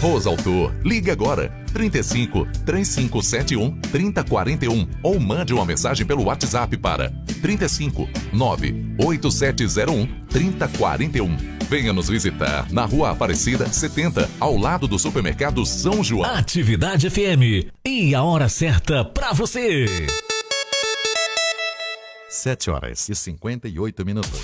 Rosalto, ligue agora 35 3571 3041 ou mande uma mensagem pelo WhatsApp para 35 98701 3041. Venha nos visitar na Rua Aparecida 70, ao lado do supermercado São João. Atividade FM e a hora certa pra você. 7 horas e 58 minutos.